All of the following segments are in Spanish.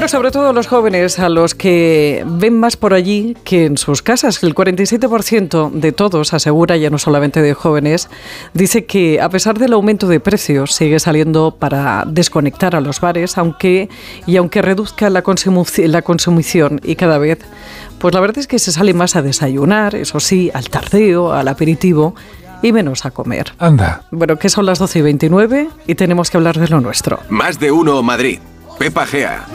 Bueno, sobre todo los jóvenes, a los que ven más por allí que en sus casas. El 47% de todos, asegura, ya no solamente de jóvenes, dice que a pesar del aumento de precios sigue saliendo para desconectar a los bares, aunque reduzca la consumición y cada vez, pues la verdad es que se sale más a desayunar, eso sí, al tardeo, al aperitivo y menos a comer. Anda. Bueno, que son las 12:29 y tenemos que hablar de lo nuestro. Más de uno Madrid. Pepa Gea.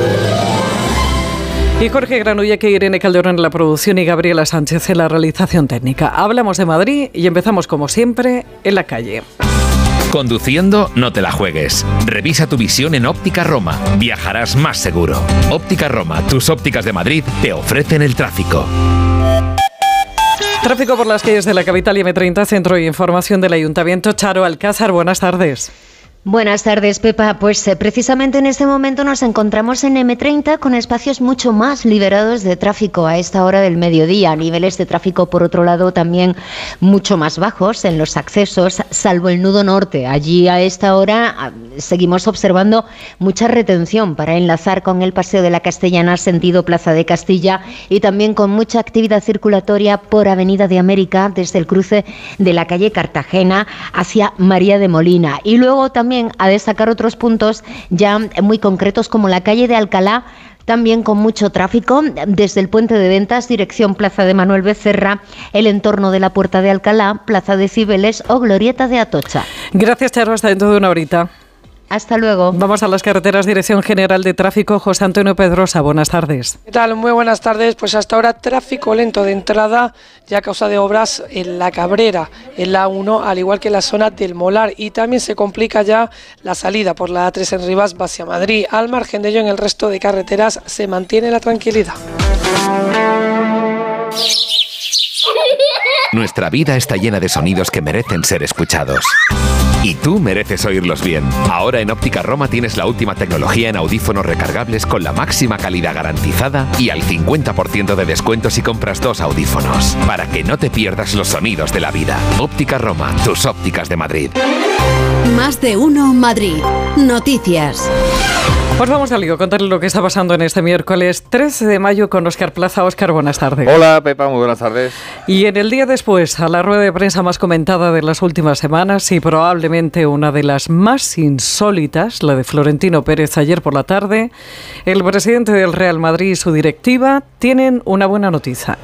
Y Jorge Granulla, Irene Calderón en la producción y Gabriela Sánchez en la realización técnica. Hablamos de Madrid y empezamos, como siempre, en la calle. Conduciendo, no te la juegues. Revisa tu visión en Óptica Roma. Viajarás más seguro. Óptica Roma, tus ópticas de Madrid, te ofrecen el tráfico. Tráfico por las calles de la capital y M30, Centro de Información del Ayuntamiento. Charo Alcázar, buenas tardes. Buenas tardes, Pepa. Pues precisamente en este momento nos encontramos en M30 con espacios mucho más liberados de tráfico a esta hora del mediodía. Niveles de tráfico, por otro lado, también mucho más bajos en los accesos, salvo el nudo norte. Allí a esta hora seguimos observando mucha retención para enlazar con el Paseo de la Castellana, sentido Plaza de Castilla, y también con mucha actividad circulatoria por Avenida de América, desde el cruce de la calle Cartagena hacia María de Molina. Y luego también a destacar otros puntos ya muy concretos, como la calle de Alcalá, también con mucho tráfico, desde el Puente de Ventas, dirección Plaza de Manuel Becerra, el entorno de la Puerta de Alcalá, Plaza de Cibeles o Glorieta de Atocha. Gracias, Charo. Hasta dentro de una horita. Hasta luego. Vamos a las carreteras. Dirección General de Tráfico, José Antonio Pedrosa, buenas tardes. ¿Qué tal? Muy buenas tardes. Pues hasta ahora tráfico lento de entrada, ya a causa de obras en La Cabrera, en la A1, al igual que en la zona del Molar. Y también se complica ya la salida por la A3 en Rivas hacia Madrid. Al margen de ello, en el resto de carreteras se mantiene la tranquilidad. Nuestra vida está llena de sonidos que merecen ser escuchados. Y tú mereces oírlos bien. Ahora en Óptica Roma tienes la última tecnología en audífonos recargables con la máxima calidad garantizada y al 50% de descuento si compras 2 audífonos. Para que no te pierdas los sonidos de la vida. Óptica Roma, tus ópticas de Madrid. Más de uno Madrid. Noticias. Pues vamos al lío, contarle lo que está pasando en este miércoles 13 de mayo con Óscar Plaza. Óscar, buenas tardes. Hola, Pepa, muy buenas tardes. Y en el día después, a la rueda de prensa más comentada de las últimas semanas y probablemente una de las más insólitas, la de Florentino Pérez ayer por la tarde, el presidente del Real Madrid y su directiva tienen una buena noticia.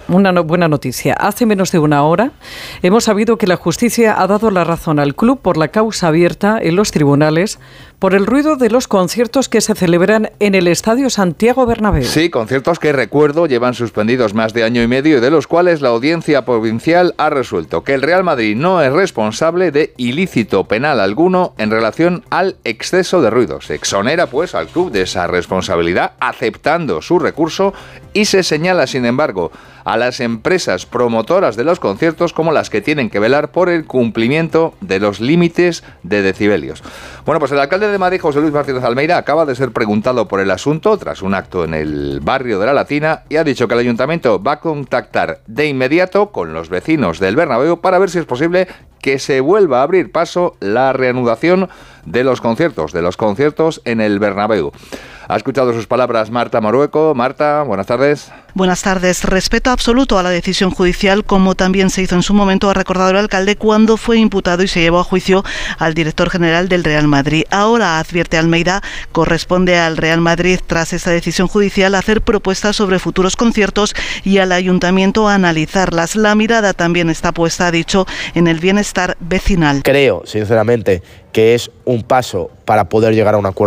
Hace menos de una hora hemos sabido que la justicia ha dado la razón al club por la causa abierta en los tribunales por el ruido de los conciertos que se celebran en el Estadio Santiago Bernabéu. Sí, conciertos que, recuerdo, llevan suspendidos más de año y medio y de los cuales la Audiencia Provincial ha resuelto que el Real Madrid no es responsable de ilícito penal alguno en relación al exceso de ruido. Se exonera, pues, al club de esa responsabilidad, aceptando su recurso, y se señala, sin embargo, a las empresas promotoras de los conciertos como las que tienen que velar por el cumplimiento de los límites de decibelios. Bueno, pues el alcalde de Madrid, José Luis Martínez Almeida, acaba de ser preguntado por el asunto tras un acto en el barrio de la Latina y ha dicho que el ayuntamiento va a contactar de inmediato con los vecinos del Bernabéu para ver si es posible que se vuelva a abrir paso la reanudación de los conciertos en el Bernabéu. Ha escuchado sus palabras Marta Morueco. Marta, buenas tardes. Buenas tardes. Respeto absoluto a la decisión judicial, como también se hizo en su momento, ha recordado el alcalde cuando fue imputado y se llevó a juicio al director general del Real Madrid. Ahora, advierte Almeida, corresponde al Real Madrid, tras esta decisión judicial, hacer propuestas sobre futuros conciertos y al ayuntamiento analizarlas. La mirada también está puesta, ha dicho, en el bienestar vecinal. Creo, sinceramente, que es un paso para poder llegar a un acuerdo